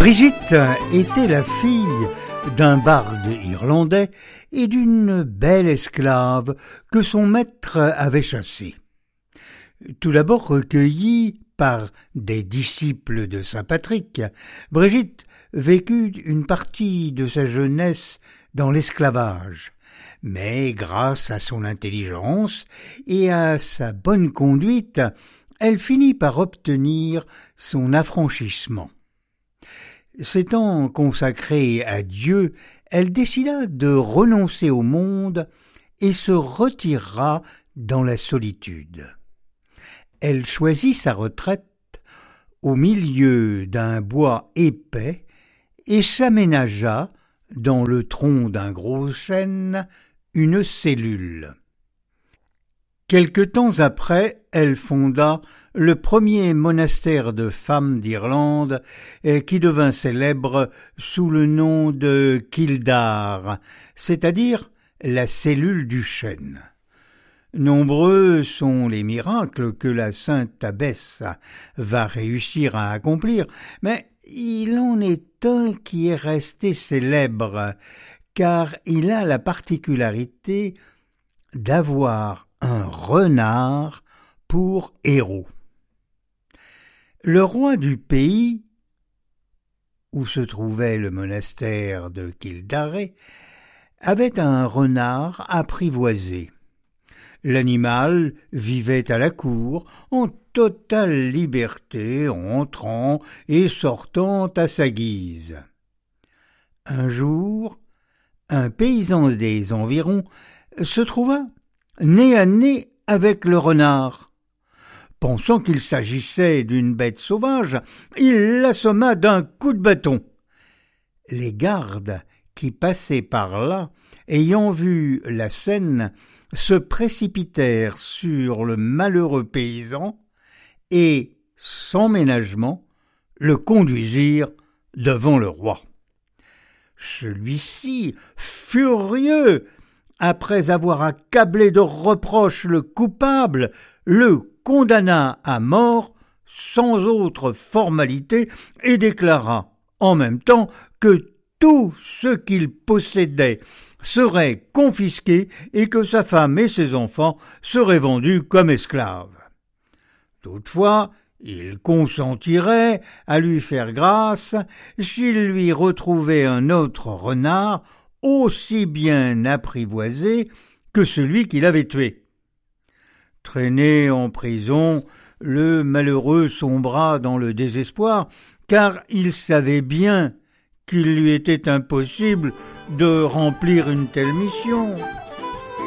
Brigitte était la fille d'un barde irlandais et d'une belle esclave que son maître avait chassée. Tout d'abord recueillie par des disciples de saint Patrick, Brigitte vécut une partie de sa jeunesse dans l'esclavage, mais grâce à son intelligence et à sa bonne conduite, elle finit par obtenir son affranchissement. S'étant consacrée à Dieu, elle décida de renoncer au monde et se retirera dans la solitude. Elle choisit sa retraite au milieu d'un bois épais et s'aménagea, dans le tronc d'un gros chêne, une cellule. Quelque temps après, elle fonda le premier monastère de femmes d'Irlande qui devint célèbre sous le nom de Kildare, c'est-à-dire la cellule du chêne. Nombreux sont les miracles que la sainte abbesse va réussir à accomplir, mais il en est un qui est resté célèbre, car il a la particularité d'avoir un renard pour héros. Le roi du pays où se trouvait le monastère de Kildare avait un renard apprivoisé. L'animal vivait à la cour en totale liberté, entrant et sortant à sa guise. Un jour, un paysan des environs se trouva nez à nez avec le renard. Pensant qu'il s'agissait d'une bête sauvage, il l'assomma d'un coup de bâton. Les gardes qui passaient par là, ayant vu la scène, se précipitèrent sur le malheureux paysan et, sans ménagement, le conduisirent devant le roi. Celui-ci, furieux, après avoir accablé de reproches le coupable, le condamna à mort sans autre formalité et déclara en même temps que tout ce qu'il possédait serait confisqué et que sa femme et ses enfants seraient vendus comme esclaves. Toutefois, il consentirait à lui faire grâce s'il lui retrouvait un autre renard aussi bien apprivoisé que celui qu'il avait tué. Traîné en prison, le malheureux sombra dans le désespoir, car il savait bien qu'il lui était impossible de remplir une telle mission.